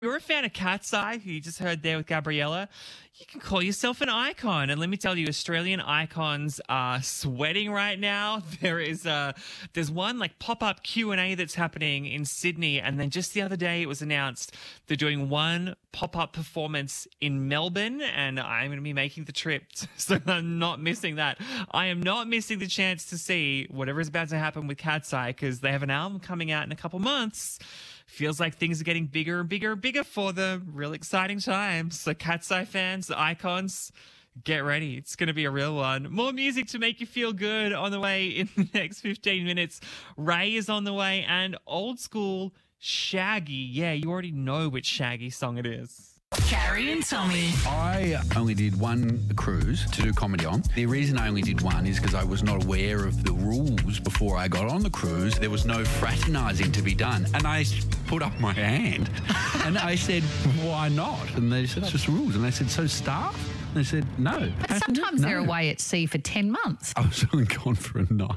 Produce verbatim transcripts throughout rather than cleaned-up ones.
you're a fan of Cat's Eye, who you just heard there with Gabriella, you can call yourself an icon. And let me tell you, Australian icons are sweating right now. There is a, there's one like pop-up Q and A that's happening in Sydney. And then just the other day, it was announced they're doing one pop-up performance in Melbourne. And I'm going to be making the trip. So I'm not missing that. I am not missing the chance to see whatever is about to happen with Cat's Eye, because they have an album coming out in a couple months. Feels like things are getting bigger and bigger and bigger for them. Real exciting times. So Cat's Eye fans, the icons, get ready. It's going to be a real one. More music to make you feel good on the way in the next fifteen minutes. Ray is on the way, and old school Shaggy. Yeah, you already know which Shaggy song it is. Carrie and Tommy. I only did one cruise to do comedy on. The reason I only did one is because I was not aware of the rules before I got on the cruise. There was no fraternising to be done. And I put up my hand and I said, why not? And they said, it's just rules. And I said, so staff? And they said, no. But sometimes no. they're away at sea for ten months. I was only gone for a night.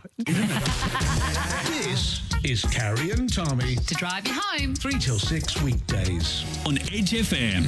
This is Carrie and Tommy. To drive you home. three till six weekdays. On Edge F M.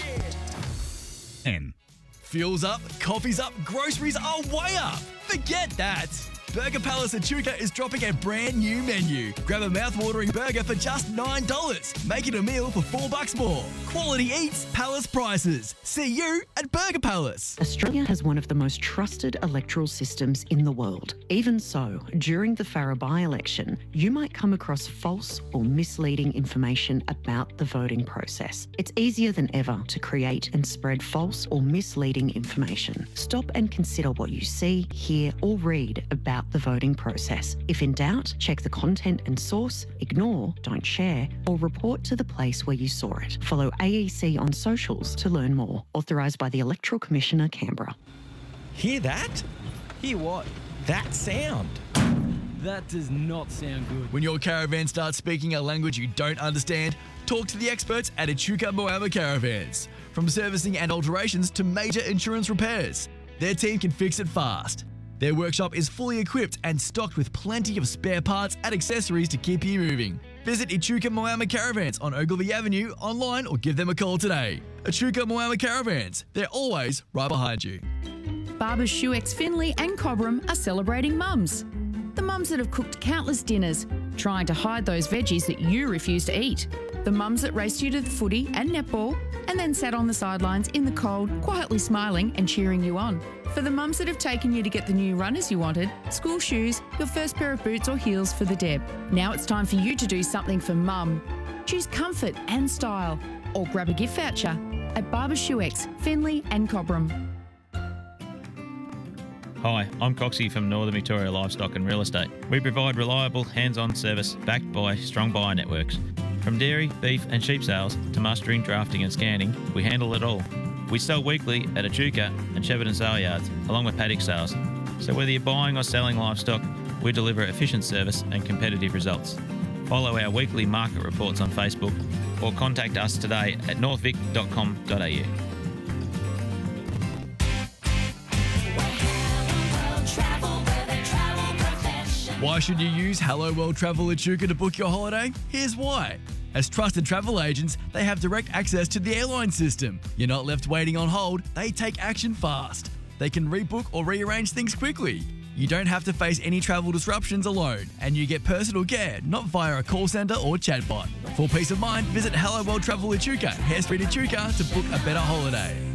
N. Fuel's up, coffee's up, groceries are way up. Forget that. Burger Palace Echuca is dropping a brand new menu. Grab a mouth-watering burger for just nine dollars. Make it a meal for four bucks more. Quality eats, Palace prices. See you at Burger Palace. Australia has one of the most trusted electoral systems in the world. Even so, during the Farrer by-election, you might come across false or misleading information about the voting process. It's easier than ever to create and spread false or misleading information. Stop and consider what you see, hear, or read about the voting process. If in doubt, check the content and source, ignore, don't share, or report to the place where you saw it. Follow A E C on socials to learn more. Authorised by the Electoral Commissioner, Canberra. Hear that? Hear what? That sound. That does not sound good. When your caravan starts speaking a language you don't understand, talk to the experts at Echuca Moama Caravans. From servicing and alterations to major insurance repairs, their team can fix it fast. Their workshop is fully equipped and stocked with plenty of spare parts and accessories to keep you moving. Visit Echuca Moama Caravans on Ogilvy Avenue online or give them a call today. Echuca Moama Caravans, they're always right behind you. Barbers Shoex Finley and Cobram are celebrating mums. The mums that have cooked countless dinners, trying to hide those veggies that you refuse to eat. The mums that raced you to the footy and netball and then sat on the sidelines in the cold, quietly smiling and cheering you on. For the mums that have taken you to get the new runners you wanted, school shoes, your first pair of boots or heels for the Deb. Now it's time for you to do something for mum. Choose comfort and style, or grab a gift voucher at Barbers Shoex, Finley and Cobram. Hi, I'm Coxie from Northern Victoria Livestock and Real Estate. We provide reliable, hands-on service backed by strong buyer networks. From dairy, beef and sheep sales to mustering, drafting and scanning, we handle it all. We sell weekly at Echuca and Shepparton sale yards, along with paddock sales. So whether you're buying or selling livestock, we deliver efficient service and competitive results. Follow our weekly market reports on Facebook or contact us today at northvic dot com dot a u. Why should you use Hello World Travel Echuca to book your holiday? Here's why. As trusted travel agents, they have direct access to the airline system. You're not left waiting on hold, they take action fast. They can rebook or rearrange things quickly. You don't have to face any travel disruptions alone, and you get personal care, not via a call centre or chatbot. For peace of mind, visit Hello World Travel Echuca, Hare Street, Echuca to book a better holiday.